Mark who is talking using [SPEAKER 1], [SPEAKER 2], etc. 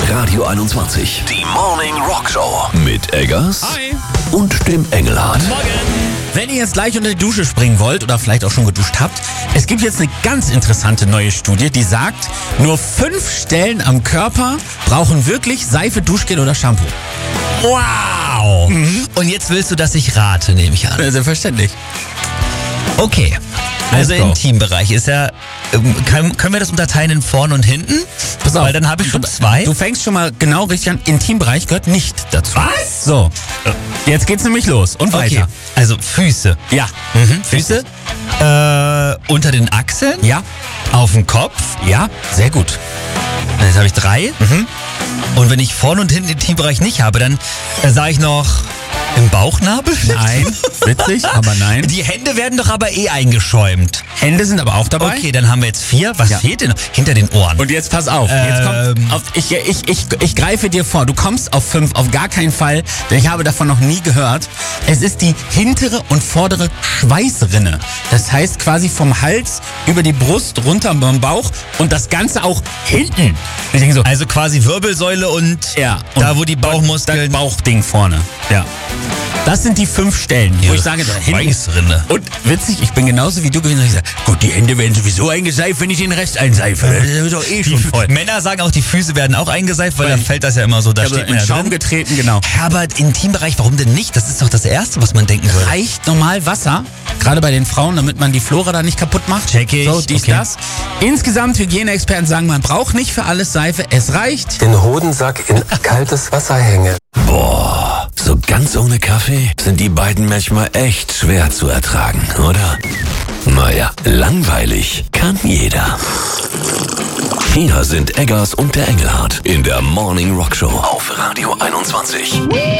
[SPEAKER 1] Radio 21. Die Morning Rock Show. Mit Eggers.
[SPEAKER 2] Hi.
[SPEAKER 1] Und dem Engelhardt.
[SPEAKER 2] Morgen. Wenn ihr jetzt gleich unter die Dusche springen wollt oder vielleicht auch schon geduscht habt, es gibt jetzt eine ganz interessante neue Studie, die sagt, nur 5 Stellen am Körper brauchen wirklich Seife, Duschgel oder Shampoo.
[SPEAKER 3] Wow! Und jetzt willst du, dass ich rate, nehme ich an.
[SPEAKER 2] Selbstverständlich.
[SPEAKER 3] Okay. Also
[SPEAKER 2] Let's go.
[SPEAKER 3] Intimbereich ist ja... Können wir das unterteilen in vorn und hinten?
[SPEAKER 2] Pass auf.
[SPEAKER 3] Weil dann habe ich schon 2.
[SPEAKER 2] Du fängst schon mal genau richtig an. Intimbereich gehört nicht dazu. Was? So. Jetzt geht's nämlich los. Und weiter.
[SPEAKER 3] Okay. Also Füße.
[SPEAKER 2] Ja.
[SPEAKER 3] Füße? Unter den Achseln?
[SPEAKER 2] Ja.
[SPEAKER 3] Auf dem Kopf?
[SPEAKER 2] Ja. Sehr gut.
[SPEAKER 3] Jetzt habe ich 3. Und wenn ich vorn und hinten Intimbereich nicht habe, dann sage ich noch im Bauchnabel?
[SPEAKER 2] Nein. Witzig, aber nein.
[SPEAKER 3] Die Hände werden doch aber
[SPEAKER 2] Hände
[SPEAKER 3] eingeschäumt.
[SPEAKER 2] sind aber auch dabei.
[SPEAKER 3] Okay, dann haben wir jetzt 4. Was
[SPEAKER 2] Ja.
[SPEAKER 3] fehlt denn noch? Hinter den Ohren.
[SPEAKER 2] Und jetzt pass auf. Jetzt kommt auf, ich greife dir vor. Du kommst auf 5 auf gar keinen Fall, denn ich habe davon noch nie gehört. Es ist die hintere und vordere Schweißrinne. Das heißt quasi vom Hals über die Brust runter beim Bauch und das Ganze auch hinten. Ich denke so,
[SPEAKER 3] Also quasi Wirbelsäule und
[SPEAKER 2] ja,
[SPEAKER 3] da
[SPEAKER 2] und
[SPEAKER 3] wo die
[SPEAKER 2] das
[SPEAKER 3] Bauchmuskeln...
[SPEAKER 2] Bauchding vorne. Ja. Das sind die 5 Stellen, wo ich sage, da hinten.
[SPEAKER 3] Schweißrinne.
[SPEAKER 2] Und witzig, ich bin genauso wie du gewesen. Ich sage, gut, die Hände werden sowieso eingeseift, wenn ich den Rest einseife. Das ist doch eh schon voll.
[SPEAKER 3] Männer sagen auch, die Füße werden auch eingeseift, weil dann fällt das ja immer so, da
[SPEAKER 2] Ich habe
[SPEAKER 3] steht man
[SPEAKER 2] in
[SPEAKER 3] ja
[SPEAKER 2] Schaum
[SPEAKER 3] drin.
[SPEAKER 2] getreten, genau.
[SPEAKER 3] Aber Intimbereich, warum denn nicht? Das ist doch das Erste, was man denken würde.
[SPEAKER 2] Reicht normal Wasser, gerade bei den Frauen, damit man die Flora da nicht kaputt macht.
[SPEAKER 3] Check ich,
[SPEAKER 2] So, dies,
[SPEAKER 3] okay.
[SPEAKER 2] das. Insgesamt, Hygieneexperten sagen, man braucht nicht für alles Seife. Es reicht.
[SPEAKER 4] Den Hodensack in kaltes Wasser hänge.
[SPEAKER 1] Boah, so ganz ohne Kaffee sind die beiden manchmal echt schwer zu ertragen, oder? Naja, langweilig kann jeder. Hier sind Eggers und der Engelhardt in der Morning Rock Show auf Radio 21.